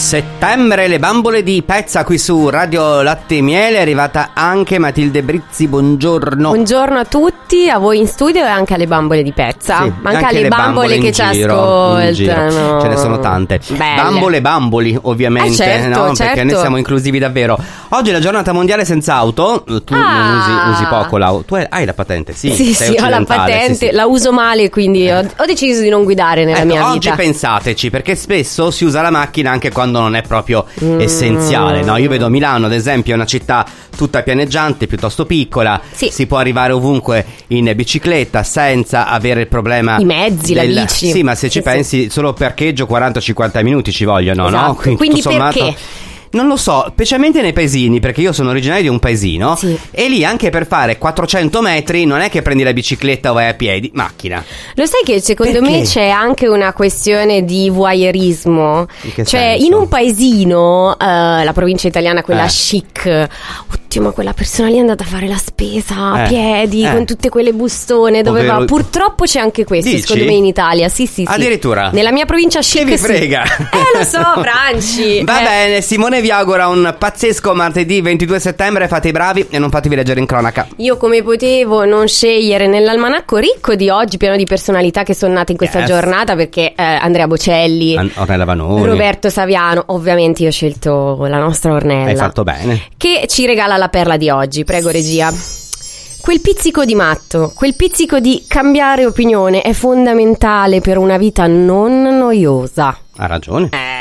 Settembre, le bambole di Pezza qui su Radio Latte e Miele. È arrivata anche Matilde Brizzi, buongiorno. Buongiorno a tutti, a voi in studio e anche alle bambole di Pezza. Sì, anche alle bambole che ci ascoltano. Ce ne sono tante. Belle. Bambole e bamboli, ovviamente, certo, no? certo. Perché noi siamo inclusivi davvero. Oggi è la giornata mondiale senza auto. Tu non usi poco l'auto. Tu hai la patente? Sì, sì, ho la patente, sì. La uso male, quindi ho deciso di non guidare nella mia oggi vita. Pensateci, perché spesso si usa la macchina anche quando non è proprio essenziale, no? Io vedo Milano, ad esempio, è una città tutta pianeggiante, piuttosto piccola. Sì. Si può arrivare ovunque in bicicletta senza avere il problema i mezzi, la bici. Sì, ma se ci pensi, solo parcheggio 40-50 minuti ci vogliono, esatto. no? Quindi tutto sommato, perché? Non lo so, specialmente nei paesini, perché io sono originario di un paesino, sì. E lì anche per fare 400 metri non è che prendi la bicicletta o vai a piedi, macchina. Lo sai che secondo me c'è anche una questione di voyeurismo? In che cioè senso? in un paesino, la provincia italiana, quella chic, oddio, ma quella persona lì è andata a fare la spesa a piedi, con tutte quelle bustone dove va. Purtroppo c'è anche questo. Dici? Secondo me in Italia, sì. Addirittura? Nella mia provincia chic. Che vi frega? Lo so, Franci. Va bene, Simone vi augura un pazzesco martedì 22 settembre, fate i bravi e non fatevi leggere in cronaca. Io come potevo non scegliere nell'almanacco ricco di oggi, pieno di personalità che sono nate in questa giornata, perché Andrea Bocelli, Ornella Vanoni, Roberto Saviano, ovviamente io ho scelto la nostra Ornella. Hai fatto bene. Che ci regala la perla di oggi, prego regia. Quel pizzico di matto, quel pizzico di cambiare opinione è fondamentale per una vita non noiosa. Ha ragione.